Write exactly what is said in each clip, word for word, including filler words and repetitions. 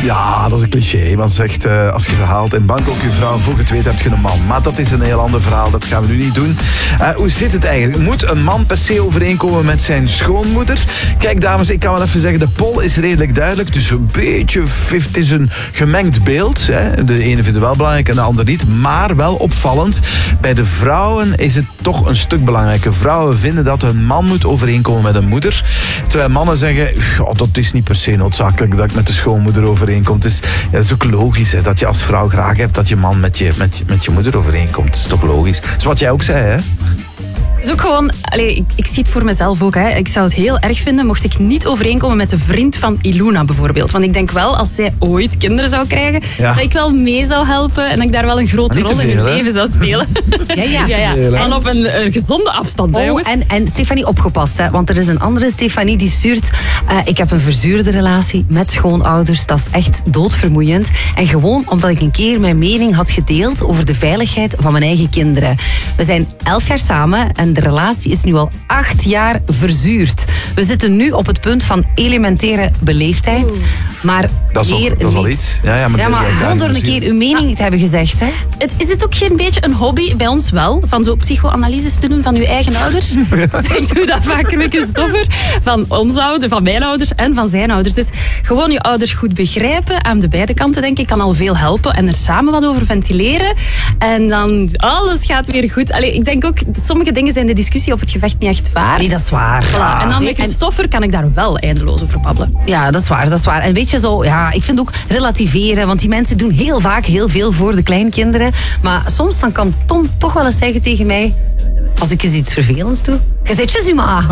Ja, dat is een cliché. Want zegt, uh, als je ze haalt in Bangkok je vrouw, voor het weet heb je een man. Maar dat is een heel ander verhaal, dat gaan we nu niet doen. Uh, hoe zit het eigenlijk? Moet een man per se overeenkomen met zijn schoonmoeder? Kijk dames, ik kan wel even zeggen, de poll is redelijk duidelijk. Dus een beetje, het is een gemengd beeld. Hè. De ene vindt het wel belangrijk en de ander niet. Maar wel opvallend, bij de vrouwen is het toch een stuk belangrijker. Vrouwen vinden dat een man moet overeenkomen met een moeder. Terwijl mannen zeggen, ja, dat is niet per se noodzakelijk dat ik met de schoonmoeder overeenkom. Het is, ja, dat is ook logisch, hè, dat je als vrouw graag hebt dat je man met je, met, met je moeder overeenkomt. Dat is toch logisch. Dat is wat jij ook zei, hè? Het is ook gewoon, allez, ik, ik zie het voor mezelf ook. Hè. Ik zou het heel erg vinden mocht ik niet overeenkomen met de vriend van Iluna bijvoorbeeld. Want ik denk wel, als zij ooit kinderen zou krijgen, ja. dat ik wel mee zou helpen en dat ik daar wel een grote rol veel, in hun leven zou spelen. Ja, ja. ja, ja. Veel, en op een, een gezonde afstand. Oh, hè, jongens. En, en Stefanie, opgepast, hè, want er is een andere Stefanie die stuurt, uh, ik heb een verzuurde relatie met schoonouders. Dat is echt doodvermoeiend. En gewoon omdat ik een keer mijn mening had gedeeld over de veiligheid van mijn eigen kinderen. We zijn elf jaar samen en de relatie is nu al acht jaar verzuurd. We zitten nu op het punt van elementaire beleefdheid. Oeh. Maar dat is, meer ook, dat is al niet. iets. Ja, ja, maar, ja, maar gewoon door een keer uw mening te hebben gezegd. Hè? Het, is het ook geen beetje een hobby bij ons wel? Van zo psychoanalyses te doen van uw eigen ouders? Ik doe dat vaker met Christopher. Van onze ouders, van mijn ouders en van zijn ouders. Dus gewoon je ouders goed begrijpen. Aan de beide kanten denk ik kan al veel helpen. En er samen wat over ventileren. En dan alles gaat weer goed. Allee, ik denk ook, sommige dingen zijn de discussie of het gevecht niet echt waard. Nee, dat is waar. Voilà. Ja. En dan met Christopher kan ik daar wel eindeloos over babbelen. Ja, dat is waar, dat is waar. En weet je zo, ja, ik vind ook relativeren, want die mensen doen heel vaak heel veel voor de kleinkinderen. Maar soms dan kan Tom toch wel eens zeggen tegen mij, als ik eens iets vervelends doe, je zit je maar.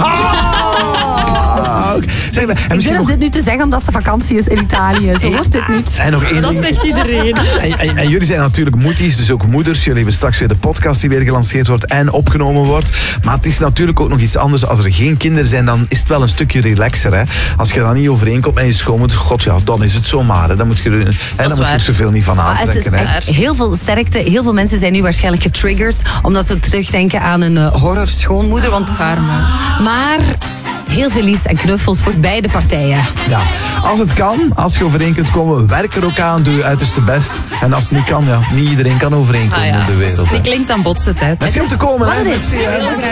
Oh, zeg maar, ik durf nog... dit nu te zeggen omdat ze vakantie is in Italië. Zo wordt het niet. En nog één dat ding. zegt iedereen. En, en, en jullie zijn natuurlijk moedies, dus ook moeders. Jullie hebben straks weer de podcast die weer gelanceerd wordt en opgenomen wordt. Maar het is natuurlijk ook nog iets anders. Als er geen kinderen zijn, dan is het wel een stukje relaxer. Hè? Als je dan niet overeenkomt en je schoonmoeder, god ja, dan is het zomaar. Hè? Dan moet je, hè, dan moet je er zoveel niet van aantrekken. Het is echt heel veel sterkte. Heel veel mensen zijn nu waarschijnlijk getriggerd omdat ze terugdenken aan een uh, horror schoonmoeder. Want, maar heel veel liefs en knuffels voor beide partijen. Ja, als het kan, als je overeen kunt komen, werk er ook aan, doe je uiterste best. En als het niet kan, ja, niet iedereen kan overeenkomen ah, ja. in de wereld. Die klinkt aan botsen, hè. Merci om te komen, hè. Merci, hè.